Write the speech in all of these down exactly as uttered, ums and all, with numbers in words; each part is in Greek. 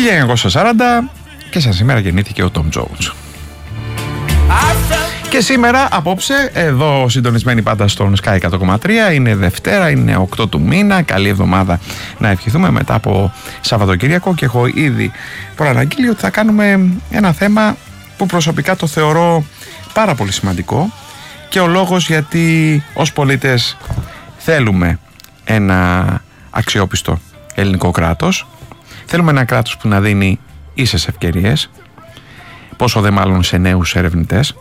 χίλια εννιακόσια σαράντα και σαν σήμερα γεννήθηκε ο Τόμ Τζόουνς. Και σήμερα, απόψε, εδώ συντονισμένοι πάντα στον Sky εκατό κόμμα τρία, είναι Δευτέρα, είναι οκτώ του μήνα, καλή εβδομάδα να ευχηθούμε μετά από Σαββατοκύριακο, και έχω ήδη προαναγγείλει ότι θα κάνουμε ένα θέμα που προσωπικά το θεωρώ πάρα πολύ σημαντικό, και ο λόγος γιατί ως πολίτες θέλουμε ένα αξιόπιστο ελληνικό κράτος, θέλουμε ένα κράτος που να δίνει ίσες ευκαιρίες, πόσο δε μάλλον σε νέους ερευνητές.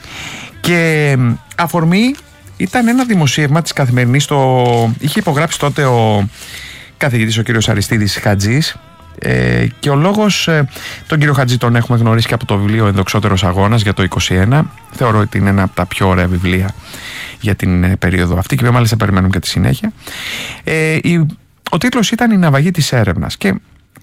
Και αφορμή ήταν ένα δημοσίευμα της Καθημερινής, το είχε υπογράψει τότε ο καθηγητής ο κύριος Αριστίδης Χατζής, ε, και ο λόγος, ε, τον κύριο Χατζή τον έχουμε γνωρίσει και από το βιβλίο Ενδοξότερος Αγώνας για το είκοσι ένα, θεωρώ ότι είναι ένα από τα πιο ωραία βιβλία για την ε, περίοδο αυτή, και μάλιστα περιμένουμε και τη συνέχεια. ε, η, ο τίτλος ήταν «Η ναυαγή της έρευνας», και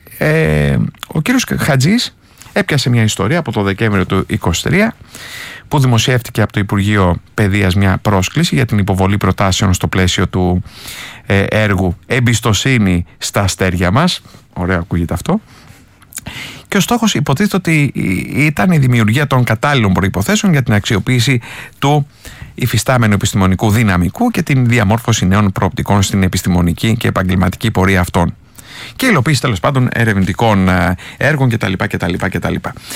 ε, ο κύριος Χατζής έπιασε μια ιστορία από το Δεκέμβριο του είκοσι τρία, που δημοσιεύτηκε από το Υπουργείο Παιδείας μια πρόσκληση για την υποβολή προτάσεων στο πλαίσιο του ε, έργου «Εμπιστοσύνη στα αστέρια μας». Ωραίο ακούγεται αυτό. Και ο στόχος υποτίθεται ότι ήταν η δημιουργία των κατάλληλων προϋποθέσεων για την αξιοποίηση του υφιστάμενου επιστημονικού δυναμικού και την διαμόρφωση νέων προοπτικών στην επιστημονική και επαγγελματική πορεία αυτών, και υλοποίηση τέλος πάντων ερευνητικών έργων κτλ. κτλ, κτλ.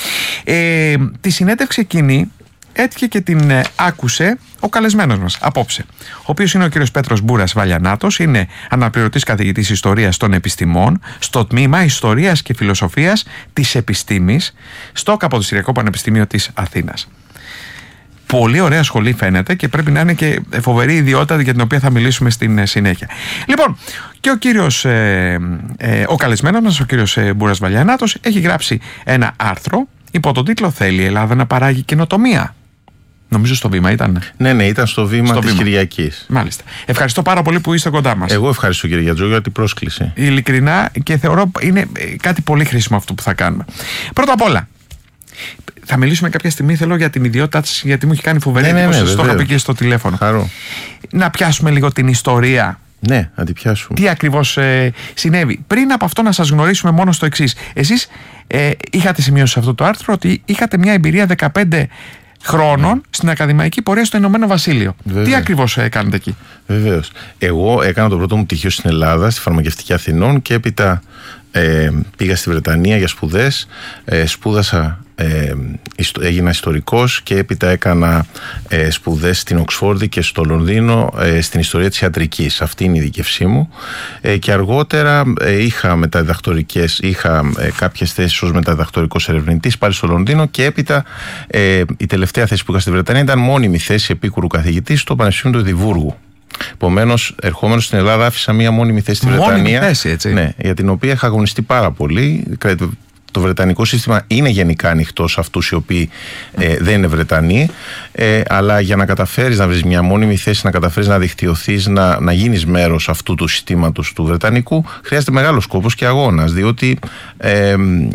Ε, τη συνέντευξη εκείνη έτυχε και την άκουσε ο καλεσμένος μας απόψε, ο οποίος είναι ο κύριος Πέτρος Μπούρας Βαλιανάτος, είναι αναπληρωτής καθηγητής Ιστορίας των Επιστημών στο τμήμα Ιστορίας και Φιλοσοφίας της Επιστήμης στο Καποδιστριακό Πανεπιστήμιο της Αθήνας. Πολύ ωραία σχολή φαίνεται, και πρέπει να είναι και φοβερή ιδιότητα για την οποία θα μιλήσουμε στην συνέχεια. Λοιπόν, και ο κύριος, ε, ε, ο καλεσμένος μας, ο κύριος ε, Μπούρας Βαλιανάτος, έχει γράψει ένα άρθρο υπό τον τίτλο «Θέλει η Ελλάδα να παράγει καινοτομία». Νομίζω στο Βήμα ήταν. Ναι, ναι, ήταν στο Βήμα της Κυριακής. Μάλιστα. Ευχαριστώ πάρα πολύ που είστε κοντά μας. Εγώ ευχαριστώ, κύριε Γιατζό, για την πρόσκληση. Ειλικρινά, και θεωρώ είναι κάτι πολύ χρήσιμο αυτό που θα κάνουμε. Πρώτα απ' όλα, θα μιλήσουμε κάποια στιγμή, θέλω, για την ιδιότητά της, γιατί μου έχει κάνει φοβερή ναι, εντύπωση. ναι, ναι, το είχα πει και στο τηλέφωνο. Χαρώ. Να πιάσουμε λίγο την ιστορία. Ναι, να την πιάσουμε. Τι ακριβώς ε, συνέβη. Πριν από αυτό, να σας γνωρίσουμε μόνο στο εξής. Εσείς ε, είχατε σημειώσει σε αυτό το άρθρο ότι είχατε μια εμπειρία δεκαπέντε χρόνων mm. στην ακαδημαϊκή πορεία στο Ηνωμένο Βασίλειο. Βέβαια. Τι ακριβώς ε, κάνετε εκεί? Βεβαίως. Εγώ έκανα το πρώτο μου πτυχίο στην Ελλάδα, στη Φαρμακευτική Αθηνών, και έπειτα ε, πήγα στη Βρετανία για σπουδές. Ε, σπούδασα, ε, έγινα ιστορικός, και έπειτα έκανα ε, σπουδές στην Οξφόρδη και στο Λονδίνο ε, στην ιστορία της ιατρικής. Αυτή είναι η ειδικευσή μου. Ε, και αργότερα ε, είχα μεταδιδακτορικές, είχα ε, κάποιες θέσεις ως μεταδιδακτορικός ερευνητής πάλι στο Λονδίνο, και έπειτα ε, η τελευταία θέση που είχα στη Βρετανία ήταν μόνιμη θέση επίκουρου καθηγητή στο Πανεπιστήμιο του Εδιμβούργου. Επομένως, ερχόμενος στην Ελλάδα, άφησα μία μόνιμη θέση στη Βρετανία. Μόνιμη θέση, έτσι. Ναι, για την οποία είχα αγωνιστεί πάρα πολύ. Το βρετανικό σύστημα είναι γενικά ανοιχτό σε αυτούς οι οποίοι ε, δεν είναι Βρετανοί, ε, αλλά για να καταφέρεις να βρεις μια μόνιμη θέση, να καταφέρεις να δικτυωθείς, να, να γίνεις μέρος αυτού του συστήματος του βρετανικού, χρειάζεται μεγάλος κόπος και αγώνας, διότι ε,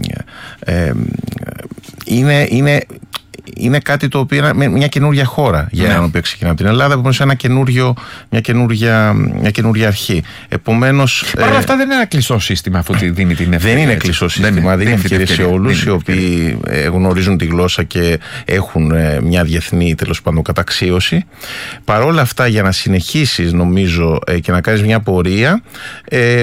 ε, είναι... είναι είναι κάτι το οποίο είναι μια καινούργια χώρα για έναν οποίο ξεκινά από την Ελλάδα, επομένως ένα καινούριο, μια, καινούργια, μια καινούργια αρχή. Επομένως. Παρ' όλα αυτά δεν είναι ένα κλειστό σύστημα, αφού δίνει την ευκαιρία. Δεν είναι κλειστό σύστημα, δίνει ευκαιρία σε όλους οι οποίοι γνωρίζουν τη γλώσσα και έχουν μια διεθνή, τέλος πάντων, καταξίωση. Παρ' όλα αυτά, για να συνεχίσεις, νομίζω, και να κάνεις μια πορεία, ε,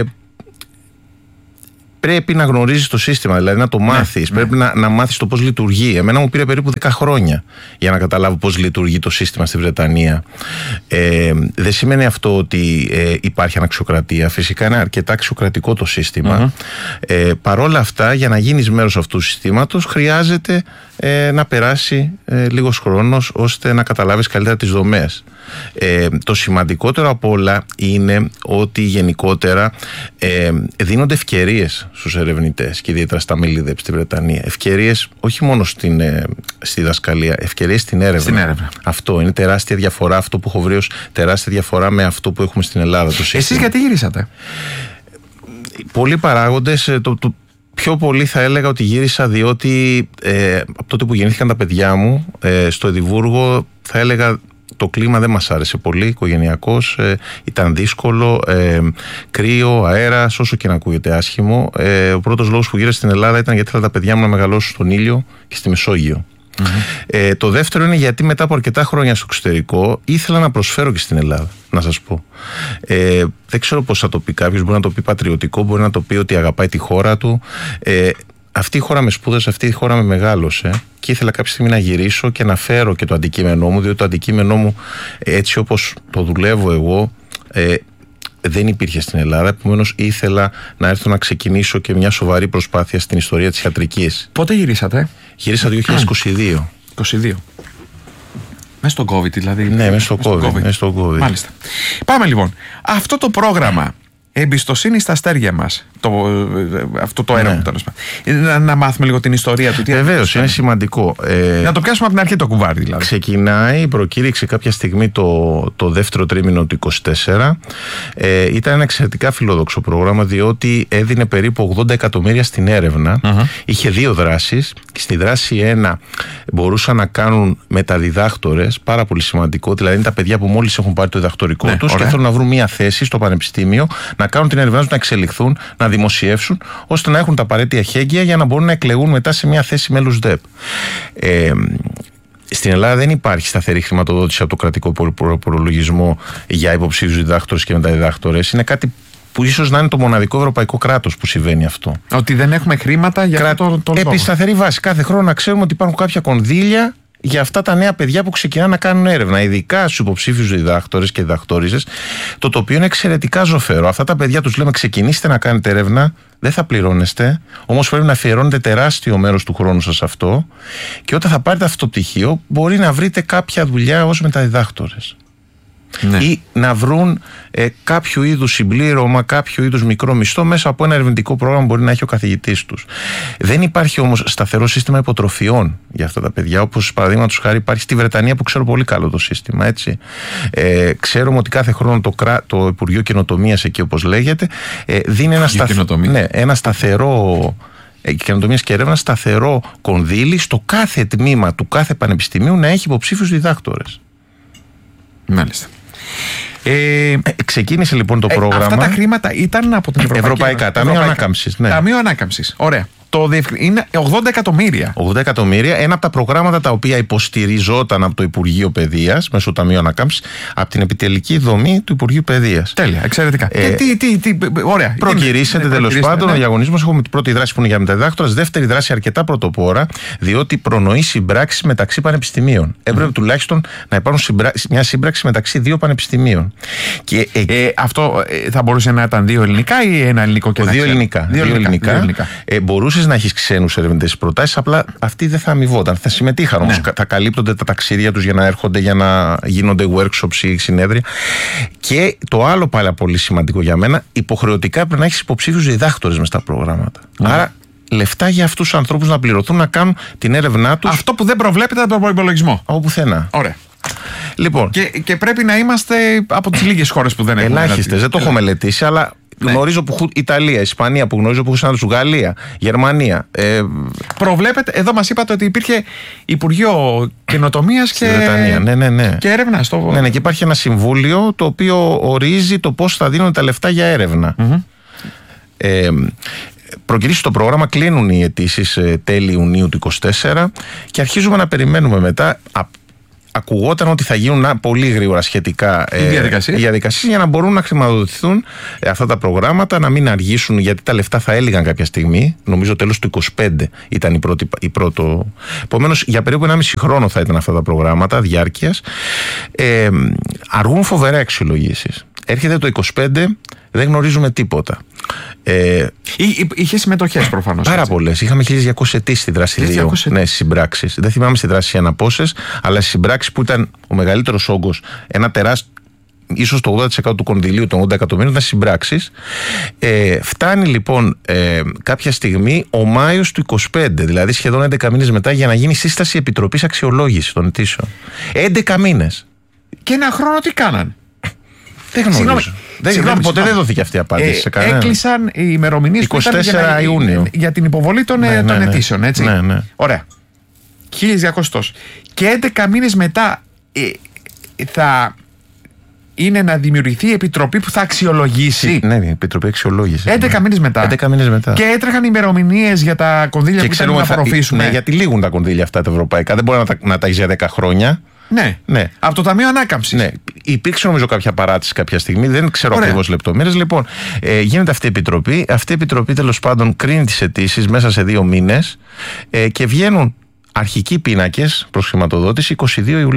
πρέπει να γνωρίζεις το σύστημα, δηλαδή να το μάθεις. Ναι, πρέπει ναι. να, να μάθεις το πώς λειτουργεί. Εμένα μου πήρε περίπου δέκα χρόνια για να καταλάβω πώς λειτουργεί το σύστημα στη Βρετανία. Ε, δεν σημαίνει αυτό ότι ε, υπάρχει αναξιοκρατία. Φυσικά είναι αρκετά αξιοκρατικό το σύστημα. Mm-hmm. Ε, Παρ' όλα αυτά, για να γίνεις μέρος αυτού του συστήματος, χρειάζεται ε, να περάσει ε, λίγος χρόνος ώστε να καταλάβεις καλύτερα τις δομές. Ε, το σημαντικότερο από όλα είναι ότι γενικότερα ε, δίνονται ευκαιρίες στους ερευνητές και ιδιαίτερα στα μελίδε στη Βρετανία. Ευκαιρίες όχι μόνο στην, ε, στη δασκαλία, ευκαιρίες στην έρευνα. στην έρευνα. Αυτό είναι τεράστια διαφορά, αυτό που έχω βρει ως τεράστια διαφορά με αυτό που έχουμε στην Ελλάδα. Το Εσείς γιατί γυρίσατε? Πολλοί παράγοντες. Το, το πιο πολύ θα έλεγα ότι γύρισα διότι ε, από τότε που γεννήθηκαν τα παιδιά μου ε, στο Εδιμβούργο, θα έλεγα το κλίμα δεν μας άρεσε πολύ, οικογενειακώς, ε, ήταν δύσκολο, ε, κρύο, αέρας, όσο και να ακούγεται άσχημο. Ε, ο πρώτος λόγος που γύρισα στην Ελλάδα ήταν γιατί ήθελα τα παιδιά μου να μεγαλώσουν στον ήλιο και στη Μεσόγειο. Mm-hmm. Ε, το δεύτερο είναι γιατί μετά από αρκετά χρόνια στο εξωτερικό ήθελα να προσφέρω και στην Ελλάδα, να σας πω. Ε, δεν ξέρω πώς θα το πει κάποιος, μπορεί να το πει πατριωτικό, μπορεί να το πει ότι αγαπάει τη χώρα του. Ε, αυτή η χώρα με σπούδασε, αυτή η χώρα με μεγάλωσε και ήθελα κάποια στιγμή να γυρίσω και να φέρω και το αντικείμενό μου, διότι το αντικείμενό μου, έτσι όπως το δουλεύω εγώ, ε, δεν υπήρχε στην Ελλάδα. Επομένως ήθελα να έρθω να ξεκινήσω και μια σοβαρή προσπάθεια στην ιστορία της ιατρικής. Πότε γυρίσατε? Γυρίσα το δύο χιλιάδες είκοσι δύο. είκοσι δύο. Μέσα στον COVID δηλαδή. Ναι, μέσα στο COVID. Μέσα στο COVID. Μάλιστα. Πάμε λοιπόν. Αυτό το πρόγραμμα Εμπιστοσύνη στα αστέρια μας, το, αυτό το έργο, ναι. τέλος πάντων. Να, να μάθουμε λίγο την ιστορία του. Βεβαίως, είναι σημαντικό. Ε, να το πιάσουμε από την αρχή το κουβάρι, δηλαδή. Ξεκινάει, προκήρυξε κάποια στιγμή το, το δεύτερο τρίμηνο του είκοσι τέσσερα. Ε, ήταν ένα εξαιρετικά φιλόδοξο πρόγραμμα, διότι έδινε περίπου ογδόντα εκατομμύρια στην έρευνα. Uh-huh. Είχε δύο δράσεις. Και στη δράση ένα μπορούσαν να κάνουν μεταδιδάκτορες, πάρα πολύ σημαντικό. Δηλαδή είναι τα παιδιά που μόλις έχουν πάρει το διδακτορικό ναι, τους και θέλουν να βρουν μια θέση στο πανεπιστήμιο, να κάνουν την έρευνά τους, να εξελιχθούν, να δημοσιεύσουν, ώστε να έχουν τα απαραίτητα εχέγγυα για να μπορούν να εκλεγούν μετά σε μια θέση μέλους ΔΕΠ. Ε, στην Ελλάδα δεν υπάρχει σταθερή χρηματοδότηση από το κρατικό προπολογισμό για υποψήφιους διδάκτορες και μεταδιδάκτορες. Είναι κάτι που ίσως να είναι το μοναδικό ευρωπαϊκό κράτος που συμβαίνει αυτό. Ότι δεν έχουμε χρήματα για Κρα... το, το λόγο. Επί σταθερή βάση. Κάθε χρόνο να ξέρουμε ότι υπάρχουν κάποια κονδύλια για αυτά τα νέα παιδιά που ξεκινάνε να κάνουν έρευνα, ειδικά στους υποψήφιους διδάκτορες και διδακτόριζες, το οποίο είναι εξαιρετικά ζωφερό. Αυτά τα παιδιά τους λέμε: ξεκινήστε να κάνετε έρευνα, δεν θα πληρώνεστε, όμως πρέπει να αφιερώνετε τεράστιο μέρος του χρόνου σας αυτό, και όταν θα πάρετε αυτό το πτυχίο, μπορεί να βρείτε κάποια δουλειά ως μεταδιδάκτορες. Ναι. Ή να βρουν ε, κάποιο είδους συμπλήρωμα, κάποιο είδους μικρό μισθό μέσα από ένα ερευνητικό πρόγραμμα που μπορεί να έχει ο καθηγητής τους. Δεν υπάρχει όμως σταθερό σύστημα υποτροφιών για αυτά τα παιδιά, όπως παραδείγματος χάρη υπάρχει στη Βρετανία, που ξέρω πολύ καλό το σύστημα. Έτσι. Ε, ξέρουμε ότι κάθε χρόνο το, το Υπουργείο Καινοτομίας, εκεί όπως λέγεται, ε, δίνει ένα, σταθ... ναι, ένα σταθερό. Καινοτομίας και έρευνα, σταθερό κονδύλι στο κάθε τμήμα του κάθε πανεπιστημίου να έχει υποψήφιους διδάκτορες. Μάλιστα. Ε, ξεκίνησε λοιπόν το ε, πρόγραμμα. Αυτά τα χρήματα ήταν από την Ευρωπαϊκή Ευρωπαϊκά, Ταμείο Ανάκαμψης. Ναι. Ταμείο Ανάκαμψης. Ωραία. Το διευκ... είναι ογδόντα εκατομμύρια. ογδόντα εκατομμύρια, ένα από τα προγράμματα τα οποία υποστηριζόταν από το Υπουργείο Παιδείας, μέσω του Ταμείου Ανάκαμψης, από την επιτελική δομή του Υπουργείου Παιδείας. Τέλεια, εξαιρετικά. Ε, και τι, τι, τι, ωραία. Προκυρήσεται τέλος πάντων ναι. ο διαγωνισμός. Έχουμε την πρώτη δράση που είναι για μεταδιδάκτορες, δεύτερη δράση αρκετά πρωτοπόρα, διότι προνοεί συμπράξεις μεταξύ πανεπιστημίων. Mm. Έπρεπε τουλάχιστον να υπάρχουν συμπράξεις, μια σύμπραξη μεταξύ δύο πανεπιστημίων. Και, ε, ε, αυτό ε, θα μπορούσε να ήταν δύο ελληνικά ή ένα ελληνικό και ένα δύο ελληνικά. Δύο ελληνικά. ελληνικά. Δύο ελληνικά. Ε, μπορούσε να έχει ξένους ερευνητές στις προτάσεις, απλά αυτοί δεν θα αμοιβόταν. Θα συμμετείχαν όμως. Ναι. Θα καλύπτονται τα ταξίδια τους για να έρχονται, για να γίνονται workshops ή συνέδρια. Και το άλλο πάρα πολύ σημαντικό για μένα, υποχρεωτικά πρέπει να έχεις υποψήφιους διδάκτορες μες στα προγράμματα. Mm. Άρα λεφτά για αυτούς τους ανθρώπους να πληρωθούν να κάνουν την έρευνά τους. Αυτό που δεν προβλέπεται από τον προϋπολογισμό. Από πουθενά. Ωραία. Λοιπόν. Και, και πρέπει να είμαστε από τις λίγες χώρες που δεν έχουν. Ελάχιστες, δεν το έχω μελετήσει, αλλά. Ναι. Γνωρίζω που Ιταλία, Ισπανία, που γνωρίζω που έχουν συνάδελφους, Γαλλία, Γερμανία. Ε... Προβλέπετε, εδώ μας είπατε ότι υπήρχε Υπουργείο Καινοτομίας και, ναι, ναι, ναι. και έρευνα. Στο... Ναι, ναι, και υπάρχει ένα συμβούλιο το οποίο ορίζει το πώς θα δίνουν τα λεφτά για έρευνα. Mm-hmm. Ε, προκυρήσει το πρόγραμμα, κλείνουν οι αιτήσεις ε, τέλη Ιουνίου του είκοσι τέσσερα και αρχίζουμε να περιμένουμε μετά. Ακουγόταν ότι θα γίνουν πολύ γρήγορα σχετικά οι διαδικασίες. ε, διαδικασίες για να μπορούν να χρηματοδοτηθούν ε, αυτά τα προγράμματα, να μην αργήσουν, γιατί τα λεφτά θα έλυγαν κάποια στιγμή. Νομίζω τέλος του είκοσι πέντε ήταν η πρώτη. Η πρώτο... Επομένως, για περίπου ενάμιση χρόνο θα ήταν αυτά τα προγράμματα διάρκειας. Ε, αργούν φοβερά αξιολογήσεις. Έρχεται το είκοσι πέντε, δεν γνωρίζουμε τίποτα. Ε, Είχε συμμετοχές προφανώς. Πάρα πολλές. Είχαμε χίλιες διακόσιες αιτήσεις στη δράση δύο. Ναι, στις συμπράξεις. Δεν θυμάμαι στη δράση ένα πόσες, αλλά στις συμπράξεις που ήταν ο μεγαλύτερος όγκος, ένα τεράστιο, ίσως το ογδόντα τοις εκατό του κονδυλίου των ογδόντα εκατομμύριων ήταν συμπράξεις. Ε, φτάνει λοιπόν ε, κάποια στιγμή ο Μάιος του είκοσι πέντε, δηλαδή σχεδόν έντεκα μήνες μετά, για να γίνει σύσταση επιτροπής αξιολόγησης των αιτήσεων. έντεκα μήνες. Και ένα χρόνο τι κάναν? Δεν γνωρίζω. Δεν, δεν, ποτέ δεν δόθηκε αυτή η απάντηση ε, σε κανένα. Έκλεισαν οι ημερομηνίες είκοσι τέσσερα Ιουνίου για την υποβολή των, ναι, των ναι, αιτήσεων, ναι. έτσι. Ναι, ναι. Ωραία. χίλιες διακόσιες τόσο. Και έντεκα μήνες μετά, ε, θα είναι να δημιουργηθεί η επιτροπή που θα αξιολογήσει. Ναι, η επιτροπή αξιολόγηση. έντεκα μήνες μετά. έντεκα μήνες μετά. Και έτρεχαν ημερομηνίες για τα κονδύλια Και που θέλουμε να θα- απορροφήσουμε. Ναι, γιατί λήγουν τα κονδύλια αυτά τα ευρωπαϊκά. Δεν μπορεί να τα, να τα έχει για δέκα χρόνια. Ναι. Ναι. Από το Ταμείο Ανάκαμψης. Ναι, υπήρξε νομίζω κάποια παράτηση κάποια στιγμή, δεν ξέρω Ωραία. ακριβώς λεπτομέρειες. Λοιπόν, ε, γίνεται αυτή η επιτροπή. Αυτή η επιτροπή τέλος πάντων κρίνει τις αιτήσεις μέσα σε δύο μήνες ε, και βγαίνουν αρχικοί πίνακες προς χρηματοδότηση είκοσι δύο Ιουλίου.